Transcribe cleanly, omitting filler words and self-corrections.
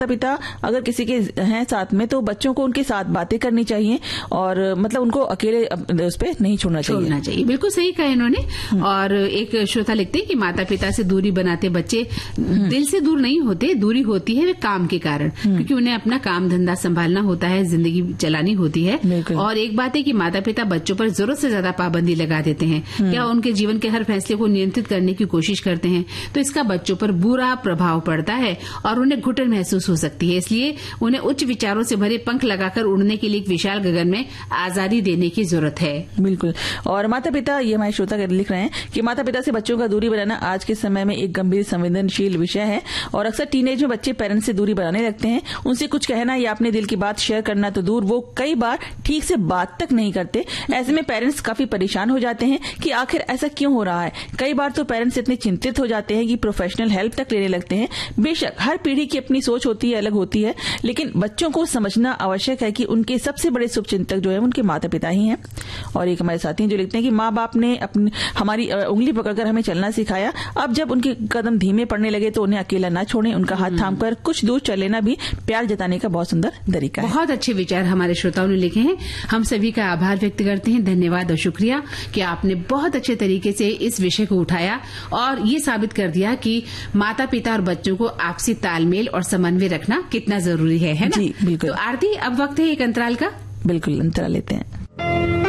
पिता अगर किसी के हैं साथ में तो बच्चों को उनके साथ बातें करनी चाहिए और मतलब उनको अकेले उस पर नहीं छोड़ना चाहिए। बिल्कुल सही कहा इन्होंने। और एक श्रोता लिखते हैं कि माता पिता से दूरी बनाते बच्चे दिल से दूर नहीं होते, दूरी होती है वे काम के कारण, क्योंकि उन्हें अपना काम धंधा संभालना होता है, जिंदगी चलानी होती है। और एक बात है कि माता पिता बच्चों पर जरूरत से ज्यादा पाबंदी लगा देते हैं या उनके जीवन के हर फैसले को नियंत्रित करने की कोशिश करते हैं, तो इसका बच्चों पर बुरा प्रभाव पड़ता है और उन्हें घुटन महसूस हो सकती है। इसलिए उन्हें उच्च विचारों से भरे पंख लगाकर उड़ने के लिए एक विशाल गगन में आजादी देने की जरूरत है। बिल्कुल। और माता पिता, ये हमारे श्रोता लिख रहे हैं कि माता पिता से बच्चों का दूरी बनाना आज के समय में एक गंभीर संवेदनशील विषय है और अक्सर टीनेज में बच्चे पेरेंट्स से दूरी बनाने लगते हैं। उनसे कुछ कहना या अपने दिल की बात शेयर करना तो दूर, वो कई बार ठीक से बात तक नहीं करते। ऐसे में पेरेंट्स काफी परेशान हो जाते हैं कि आखिर ऐसा क्यों हो रहा है। कई बार तो पेरेंट्स इतने चिंतित हो जाते हैं कि प्रोफेशनल हेल्प तक लेने लगते हैं। बेशक हर पीढ़ी की अपनी सोच होती है, अलग होती है, लेकिन बच्चों को समझना आवश्यक है कि उनके सबसे बड़े शुभचिंतक जो है उनके माता पिता ही हैं। और एक हमारे साथी जो लिखते हैं कि माँ बाप ने हमारी उंगली पकड़कर हमें चलना सिखाया, अब जब उनके कदम धीमे पड़ने लगे तो उन्हें अकेला ना छोड़ें, उनका हाथ थामकर कुछ दूर चल लेना भी प्यार जताने का बहुत सुंदर तरीका है। बहुत अच्छे विचार हमारे श्रोताओं ने लिखे हैं। हम सभी का आभार व्यक्त करते हैं, धन्यवाद और शुक्रिया कि आपने बहुत अच्छे तरीके से इस विषय को उठाया और ये साबित कर दिया कि माता पिता और बच्चों को आपसी तालमेल और समन्वय रखना कितना जरूरी है ना? जी बिल्कुल। तो आरती, अब वक्त है एक अंतराल का। बिल्कुल, अंतराल लेते हैं।